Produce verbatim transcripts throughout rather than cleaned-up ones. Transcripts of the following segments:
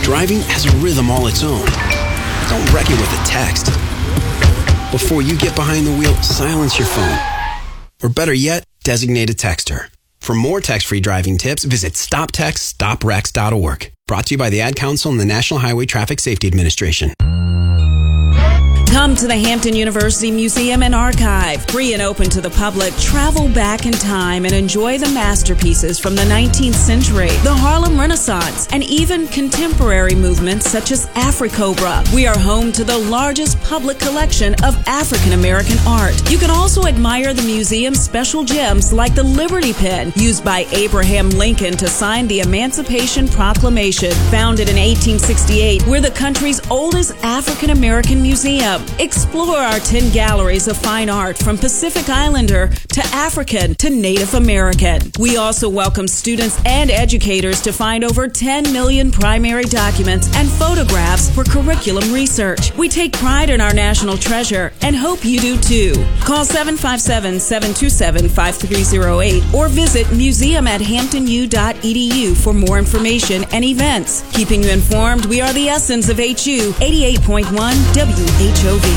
Driving has a rhythm all its own. Don't wreck it with a text. Before you get behind the wheel, silence your phone. Or better yet, designate a texter. For more text-free driving tips, visit stop text stop wrecks dot org. Brought to you by the Ad Council and the National Highway Traffic Safety Administration. Come to the Hampton University Museum and Archive. Free and open to the public, travel back in time and enjoy the masterpieces from the nineteenth century, the Harlem Renaissance, and even contemporary movements such as Afrocobra. We are home to the largest public collection of African American art. You can also admire the museum's special gems like the Liberty Pen, used by Abraham Lincoln to sign the Emancipation Proclamation. Founded in eighteen sixty-eight, we're the country's oldest African American museum. Explore our ten galleries of fine art from Pacific Islander to African to Native American. We also welcome students and educators to find over ten million primary documents and photographs for curriculum research. We take pride in our national treasure and hope you do too. Call seven five seven, seven two seven, five three zero eight or visit museum at hampton u dot e d u for more information and events. Keeping you informed, we are the essence of H U eighty-eight point one W H O V.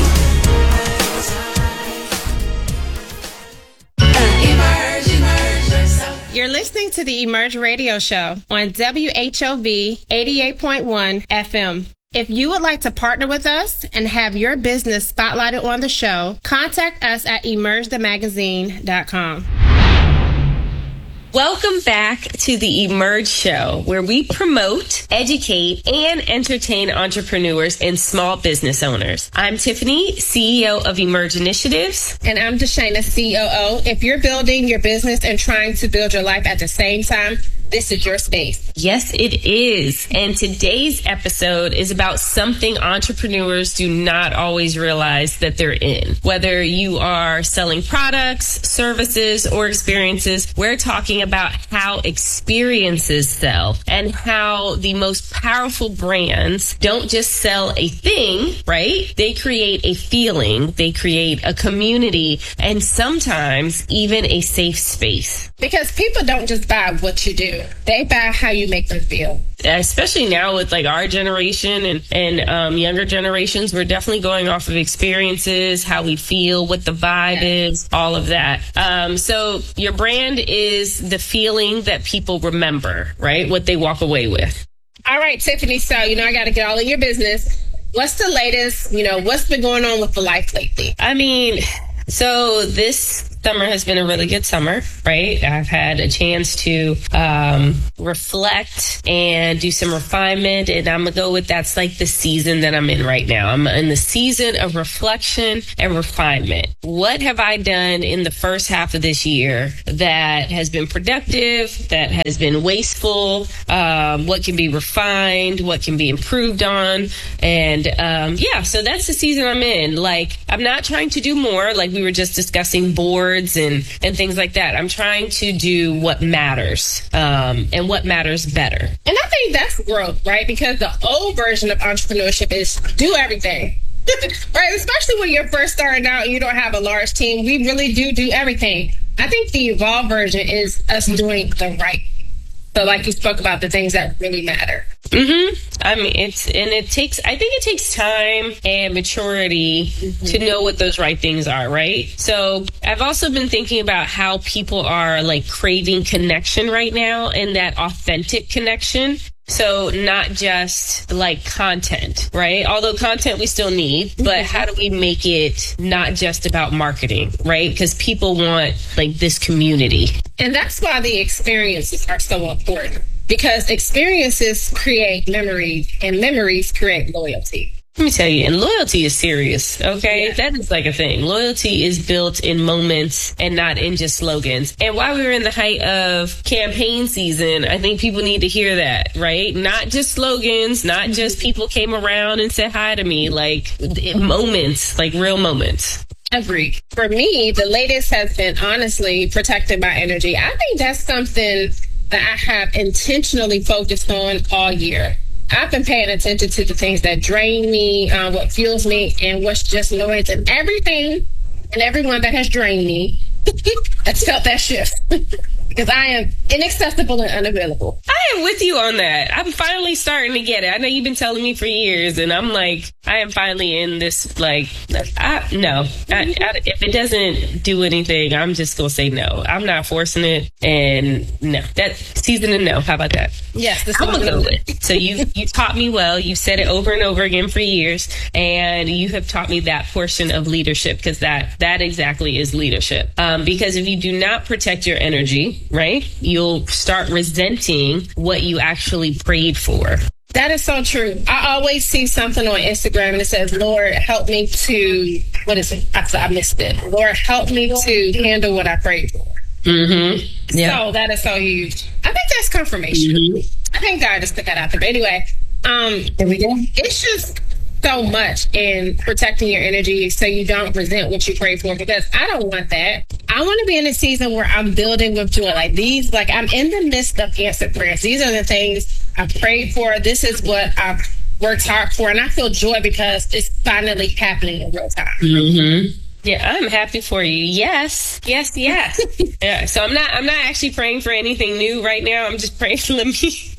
You're listening to the Emerge Radio Show on W H O V eighty-eight point one F M. If you would like to partner with us and have your business spotlighted on the show, contact us at emerge the magazine dot com. Welcome back to the Emerge Show, where we promote, educate, and entertain entrepreneurs and small business owners. I'm Tiffany, C E O of Emerge Initiatives. And I'm Deshana, C O O. If you're building your business and trying to build your life at the same time, this is your space. Yes, it is. And today's episode is about something entrepreneurs do not always realize that they're in. Whether you are selling products, services, or experiences, we're talking about how experiences sell and how the most powerful brands don't just sell a thing, right? They create a feeling, they create a community, and sometimes even a safe space. Because people don't just buy what you do. They buy how you make them feel. Especially now with like our generation and, and um, younger generations, we're definitely going off of experiences, how we feel, what the vibe is, all of that. Um, so your brand is the feeling that people remember, right? What they walk away with. All right, Tiffany. So, you know, I got to get all in your business. What's the latest? You know, what's been going on with the life lately? I mean, so this summer has been a really good summer, right? I've had a chance to um, reflect and do some refinement, and I'm gonna go with that's like the season that I'm in right now. I'm in the season of reflection and refinement. What have I done in the first half of this year that has been productive, that has been wasteful? Um, what can be refined? What can be improved on? And um, yeah, so that's the season I'm in. Like, I'm not trying to do more, like we were just discussing boards and, and things like that. I'm trying to do what matters um, and what matters better. And I think that's growth, right? Because the old version of entrepreneurship is do everything. Right? Especially when you're first starting out and you don't have a large team. We really do do everything. I think the evolved version is us doing the right. So like you spoke about the things that really matter. Mm-hmm. I mean, it's, and it takes, I think it takes time and maturity mm-hmm. to know what those right things are, right? So I've also been thinking about how people are like craving connection right now, and that authentic connection. So not just like content, right? Although content we still need, but how do we make it not just about marketing, right? Because people want like this community. And that's why the experiences are so important, because experiences create memories and memories create loyalty. Let me tell you, and loyalty is serious, okay? Yeah. That is like a thing. Loyalty is built in moments and not in just slogans. And while we were in the height of campaign season, I think people need to hear that, right? Not just slogans, not just people came around and said hi to me, like moments, like real moments. Agreed. For me, the latest has been honestly protecting my energy. I think that's something that I have intentionally focused on all year. I've been paying attention to the things that drain me, uh, what fuels me, and what's just noise. And everything and everyone that has drained me has felt that shift. Because I am inaccessible and unavailable. I I am with you on that. I'm finally starting to get it. I know you've been telling me for years, and I'm like, I am finally in this, like, I, no. I, I, if it doesn't do anything, I'm just going to say no. I'm not forcing it, and no. That season of no. How about that? Yes. This I'm going to go with it. So you, you taught me well. You've said it over and over again for years, and you have taught me that portion of leadership, because that, that exactly is leadership. Um, because if you do not protect your energy, right, you'll start resenting what you actually prayed for. That is so true. I always see something on Instagram and it says, Lord, help me to, what is it? I, I missed it. Lord, help me to handle what I prayed for. Mm-hmm. Yeah. So that is so huge. I think that's confirmation. Mm-hmm. I think God just put that out there. But anyway, um, there we go. It's just so much in protecting your energy so you don't resent what you pray for, because I don't want that. I want to be in a season where I'm building with joy. Like these, like I'm in the midst of answered prayers. These are the things I prayed for. This is what I've worked hard for. And I feel joy because it's finally happening in real time. Mm-hmm. Yeah, I'm happy for you. Yes, yes, yes. Yeah. So I'm not. I'm not actually praying for anything new right now. I'm just praying. Let me.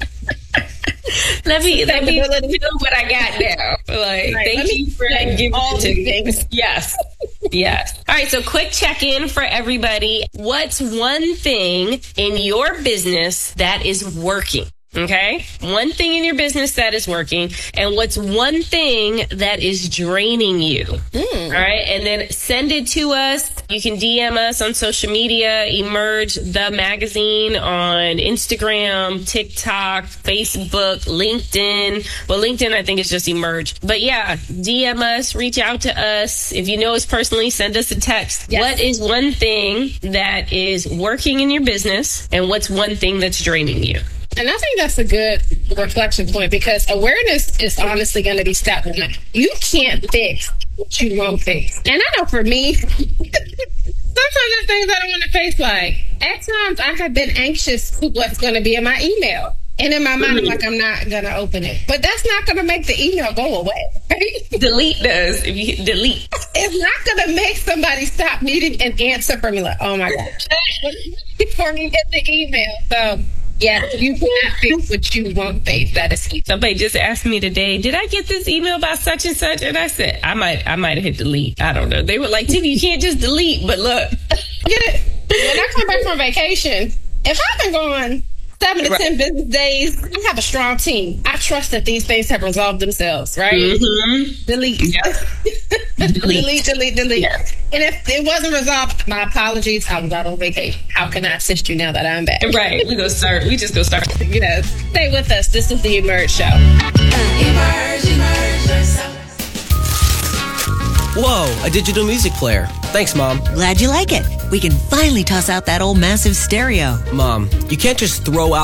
Let me let me feel what I got now. Like, right, thank you for giving all the things. Yes. Yes. All right. So quick check in for everybody. What's one thing in your business that is working? Okay. One thing in your business that is working, and what's one thing that is draining you? Mm. All right. And then send it to us. You can D M us on social media, Emerge the Magazine on Instagram, TikTok, Facebook, LinkedIn. Well, LinkedIn, I think it's just Emerge. But yeah, D M us, reach out to us. If you know us personally, send us a text. Yes. What is one thing that is working in your business, and what's one thing that's draining you? And I think that's a good reflection point, because awareness is honestly going to be step one. You can't fix what you won't fix. And I know for me, sometimes there's things I don't want to face. Like, at times I have been anxious for what's going to be in my email. And in my mind, I'm like, I'm not going to open it. But that's not going to make the email go away. Right? Delete does. If you hit delete. It's not going to make somebody stop needing an answer from me. Like, oh my gosh. Before you get the email. So, yeah, you cannot fix what you won't face. That is easy. Somebody just asked me today, did I get this email about such and such? And I said, I might I might have hit delete. I don't know. They were like, Tiffany, you can't just delete. But look. Get it? When I come back from vacation, if I've been gone seven to right. ten business days, I have a strong team. I trust that these things have resolved themselves, right? Mm-hmm. Delete. Yeah. delete. delete, delete, delete. Yeah. And if it wasn't resolved, my apologies. I was out on vacation. How can I assist you now that I'm back? Right. We go start. We just go start. You know, stay with us. This is the Emerge Show. Emerge, emerge yourself. Whoa, a digital music player. Thanks, Mom. Glad you like it. We can finally toss out that old massive stereo. Mom, you can't just throw out